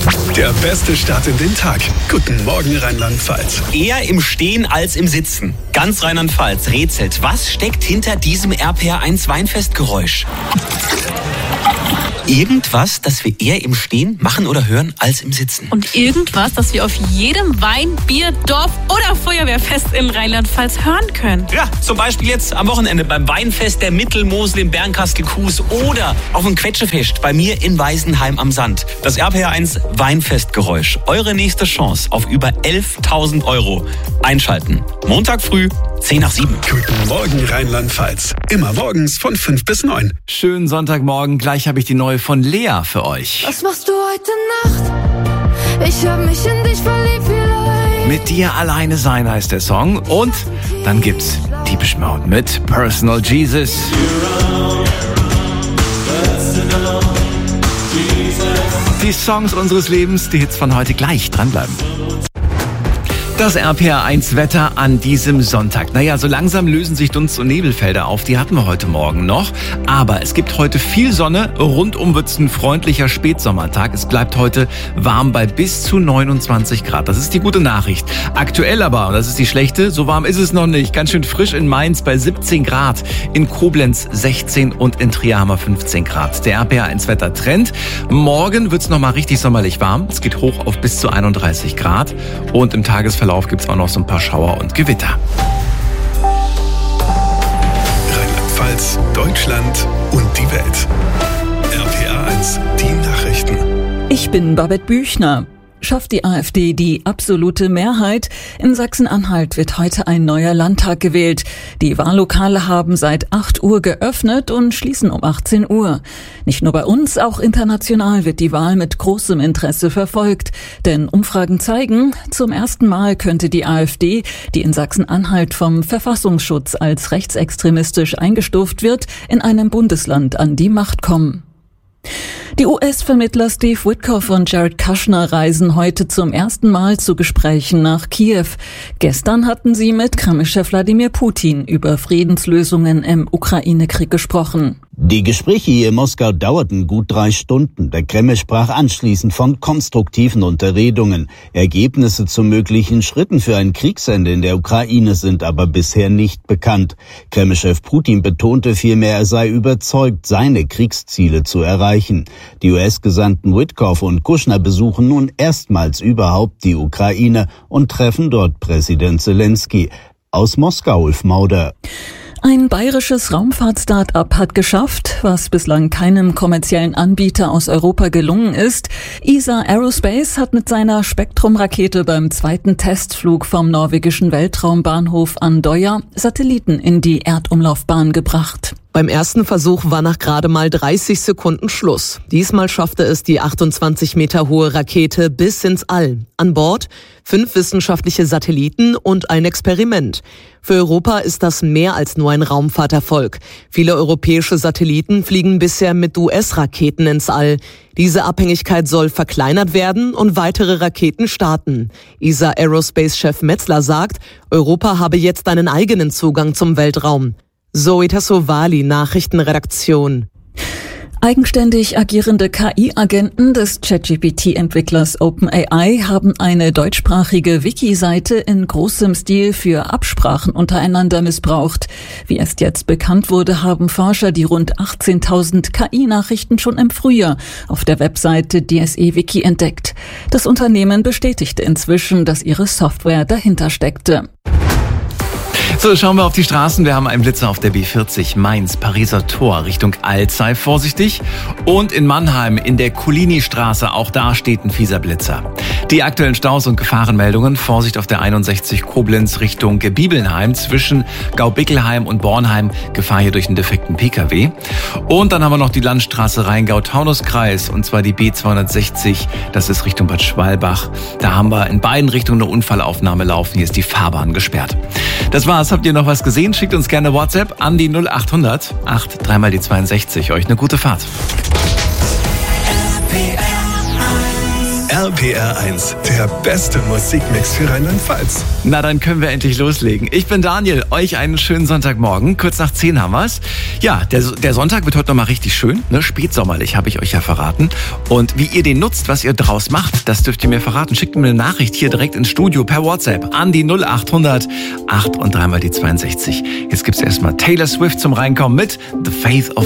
Der beste Start in den Tag. Guten Morgen, Rheinland-Pfalz. Eher im Stehen als im Sitzen. Ganz Rheinland-Pfalz rätselt, was steckt hinter diesem RPR1 Weinfestgeräusch? Irgendwas, das wir eher im Stehen machen oder hören als im Sitzen. Und irgendwas, das wir auf jedem Wein-, Bier-, Dorf- oder Feuerwehrfest in Rheinland-Pfalz hören können. Ja, zum Beispiel jetzt am Wochenende beim Weinfest der Mittelmosel in Bernkastel-Kues oder auf dem Quetschefest bei mir in Weisenheim am Sand. Das RPR1 Weinfestgeräusch. Eure nächste Chance auf über 11.000 €. Einschalten. Montag früh, 7:10. Guten Morgen, Rheinland-Pfalz. Immer morgens von 5 bis 9. Schönen Sonntagmorgen. Gleich habe ich die neue von Lea für euch. Was machst du heute Nacht? Ich hab mich in dich verliebt vielleicht. Mit dir alleine sein heißt der Song. Und dann gibt's Depeche Mode mit Personal Jesus. Die Songs unseres Lebens, die Hits von heute, gleich dranbleiben. Das RPR1-Wetter an diesem Sonntag. Naja, so langsam lösen sich Dunst- und Nebelfelder auf. Die hatten wir heute Morgen noch. Aber es gibt heute viel Sonne. Rundum wird's ein freundlicher Spätsommertag. Es bleibt heute warm bei bis zu 29 Grad. Das ist die gute Nachricht. Aktuell aber, und das ist die schlechte, so warm ist es noch nicht. Ganz schön frisch in Mainz bei 17 Grad. In Koblenz 16 und in Trier haben wir 15 Grad. Der RPR1-Wetter-Trend. Morgen wird's nochmal richtig sommerlich warm. Es geht hoch auf bis zu 31 Grad. Und im Tagesverlauf gibt's auch noch so ein paar Schauer und Gewitter. Rheinland-Pfalz, Deutschland und die Welt. RPR1, die Nachrichten. Ich bin Babette Büchner. Schafft die AfD die absolute Mehrheit? In Sachsen-Anhalt wird heute ein neuer Landtag gewählt. Die Wahllokale haben seit 8 Uhr geöffnet und schließen um 18 Uhr. Nicht nur bei uns, auch international wird die Wahl mit großem Interesse verfolgt. Denn Umfragen zeigen, zum ersten Mal könnte die AfD, die in Sachsen-Anhalt vom Verfassungsschutz als rechtsextremistisch eingestuft wird, in einem Bundesland an die Macht kommen. Die US-Vermittler Steve Witkoff und Jared Kushner reisen heute zum ersten Mal zu Gesprächen nach Kiew. Gestern hatten sie mit Kreml-Chef Wladimir Putin über Friedenslösungen im Ukraine-Krieg gesprochen. Die Gespräche hier in Moskau dauerten gut 3 Stunden. Der Kreml sprach anschließend von konstruktiven Unterredungen. Ergebnisse zu möglichen Schritten für ein Kriegsende in der Ukraine sind aber bisher nicht bekannt. Kreml-Chef Putin betonte vielmehr, er sei überzeugt, seine Kriegsziele zu erreichen. Die US-Gesandten Witkoff und Kushner besuchen nun erstmals überhaupt die Ukraine und treffen dort Präsident Zelensky. Aus Moskau, Ulf Mauder. Ein bayerisches Raumfahrt-Start-up hat geschafft, was bislang keinem kommerziellen Anbieter aus Europa gelungen ist. ESA Aerospace hat mit seiner Spektrum-Rakete beim 2. Testflug vom norwegischen Weltraumbahnhof Andøya Satelliten in die Erdumlaufbahn gebracht. Beim ersten Versuch war nach gerade mal 30 Sekunden Schluss. Diesmal schaffte es die 28 Meter hohe Rakete bis ins All. An Bord 5 wissenschaftliche Satelliten und ein Experiment. Für Europa ist das mehr als nur ein Raumfahrterfolg. Viele europäische Satelliten fliegen bisher mit US-Raketen ins All. Diese Abhängigkeit soll verkleinert werden und weitere Raketen starten. ESA Aerospace-Chef Metzler sagt, Europa habe jetzt einen eigenen Zugang zum Weltraum. Zoe Tassovali, Nachrichtenredaktion. Eigenständig agierende KI-Agenten des ChatGPT-Entwicklers OpenAI haben eine deutschsprachige Wiki-Seite in großem Stil für Absprachen untereinander missbraucht. Wie erst jetzt bekannt wurde, haben Forscher die rund 18.000 KI-Nachrichten schon im Frühjahr auf der Webseite DSE Wiki entdeckt. Das Unternehmen bestätigte inzwischen, dass ihre Software dahinter steckte. So, schauen wir auf die Straßen. Wir haben einen Blitzer auf der B40 Mainz, Pariser Tor Richtung Alzey. Vorsichtig. Und in Mannheim in der Collini-Straße, auch da steht ein fieser Blitzer. Die aktuellen Staus und Gefahrenmeldungen. Vorsicht auf der 61 Koblenz Richtung Bibelnheim zwischen Gaubickelheim und Bornheim. Gefahr hier durch einen defekten Pkw. Und dann haben wir noch die Landstraße Rheingau-Taunus-Kreis und zwar die B260. Das ist Richtung Bad Schwalbach. Da haben wir in beiden Richtungen eine Unfallaufnahme laufen. Hier ist die Fahrbahn gesperrt. Das war's. Habt ihr noch was gesehen? Schickt uns gerne WhatsApp an die 0800 83 mal die 62. Euch eine gute Fahrt. RPR1, der beste Musikmix für Rheinland-Pfalz. Na, dann können wir endlich loslegen. Ich bin Daniel, euch einen schönen Sonntagmorgen. Kurz nach 10 haben wir's. Ja, der Sonntag wird heute nochmal richtig schön, ne? Spätsommerlich, habe ich euch ja verraten. Und wie ihr den nutzt, was ihr draus macht, das dürft ihr mir verraten. Schickt mir eine Nachricht hier direkt ins Studio per WhatsApp an die 0800 8 und 3 mal die 62. Jetzt gibt's erstmal Taylor Swift zum Reinkommen mit The Faith of